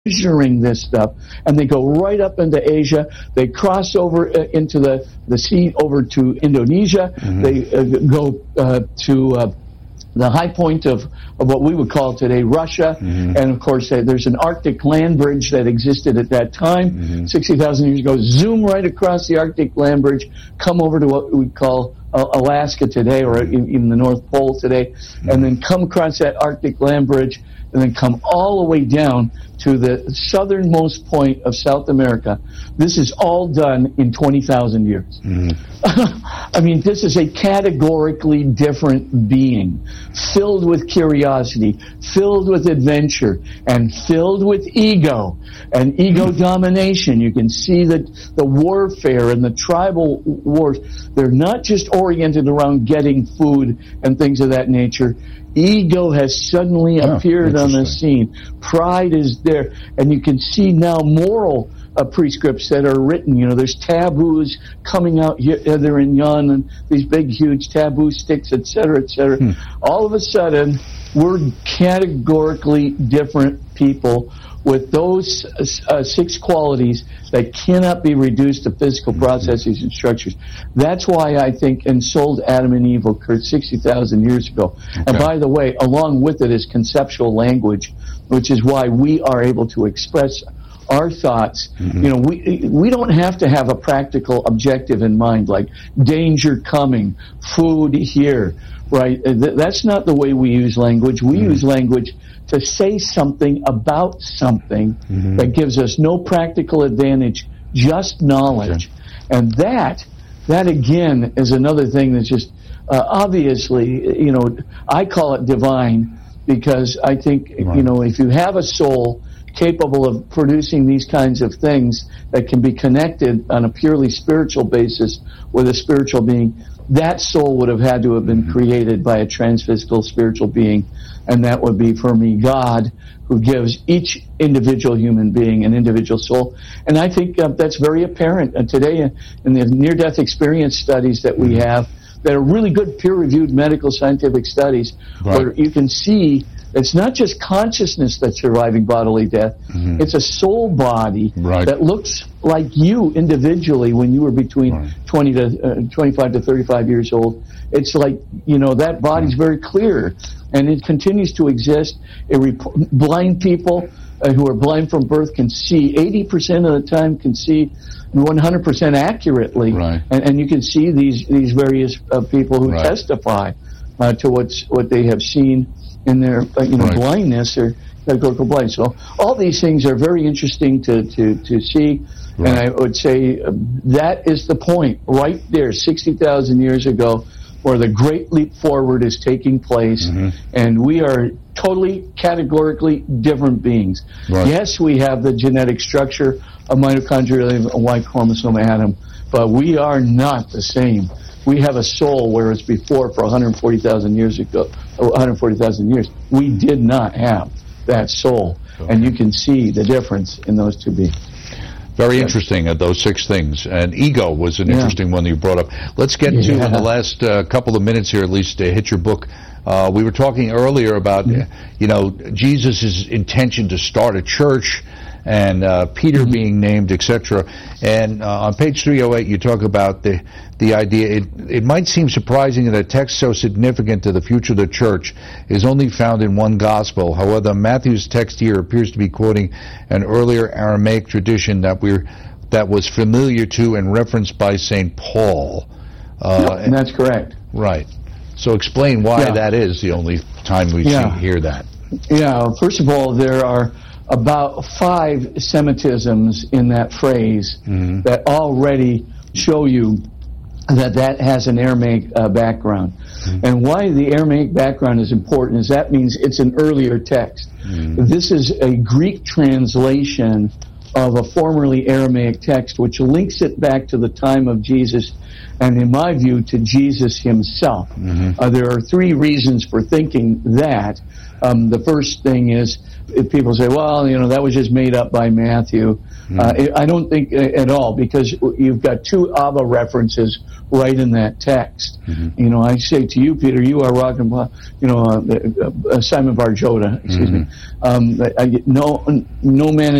measuring this stuff, and they go right up into Asia. They cross over into the sea over to Indonesia. They go to the high point of what we would call today Russia. And of course, there's an Arctic land bridge that existed at that time, 60,000 years ago. Zoom right across the Arctic land bridge, come over to what we call Alaska today, or even the North Pole today, and then come across that Arctic land bridge, and then come all the way down to the southernmost point of South America. This is all done in 20,000 years. I mean, this is a categorically different being, filled with curiosity, filled with adventure, and filled with ego and ego domination. You can see that the warfare and the tribal wars, they're not just oriented around getting food and things of that nature. Ego has suddenly appeared on the scene. Pride is there, and you can see now moral prescripts that are written. You know, there's taboos coming out hither and yon, and these big, huge taboo sticks, etc., etc. All of a sudden, we're categorically different people with those 6 qualities that cannot be reduced to physical processes and structures. That's why I think ensouled Adam and Eve occurred 60,000 years ago. And by the way, along with it is conceptual language, which is why we are able to express our thoughts. You know, we don't have to have a practical objective in mind, like danger coming, food here, right? That's not the way we use language. We use language to say something about something that gives us no practical advantage, just knowledge. And that again is another thing that's just obviously, you know, I call it divine, because I think, you know, if you have a soul capable of producing these kinds of things that can be connected on a purely spiritual basis with a spiritual being, that soul would have had to have been created by a transphysical spiritual being, and that would be, for me, God, who gives each individual human being an individual soul. And I think that's very apparent today in the near-death experience studies that we have, that are really good peer-reviewed medical scientific studies, where you can see it's not just consciousness that's surviving bodily death. It's a soul body that looks like you individually when you were between 25 to 35 years old. It's like, you know, that body's very clear, and it continues to exist. Blind people who are blind from birth can see 80% of the time, can see 100% accurately, and you can see these various people who testify to what they have seen in their blindness or categorical blindness. So all these things are very interesting to see, and I would say that is the point right there, 60,000 years ago, where the great leap forward is taking place, and we are totally categorically different beings. Yes, we have the genetic structure of mitochondrial and Y chromosome atom, but we are not the same. We have a soul, whereas before, for 140,000 years ago, 140,000 years, we did not have that soul. And you can see the difference in those two beings. Very interesting, those 6 things. And ego was an interesting one that you brought up. Let's get to, in the last couple of minutes here, at least, to hit your book. We were talking earlier about, you know, Jesus' intention to start a church, and Peter being named, etc. And on page 308, you talk about the idea. It might seem surprising that a text so significant to the future of the church is only found in one gospel. However, Matthew's text here appears to be quoting an earlier Aramaic tradition that was familiar to and referenced by St. Paul. And that's correct. Right. So explain why that is the only time we hear that. Yeah, first of all, there are about 5 Semitisms in that phrase that already show you that has an Aramaic background. And why the Aramaic background is important is that means it's an earlier text. This is a Greek translation of a formerly Aramaic text, which links it back to the time of Jesus, and in my view, to Jesus himself. There are three reasons for thinking that. The first thing is, if people say, well, that was just made up by Matthew. I don't think at all, because you've got two Abba references right in that text. I say to you, Peter, you are rocking, Simon Bar Jonah, excuse me. No man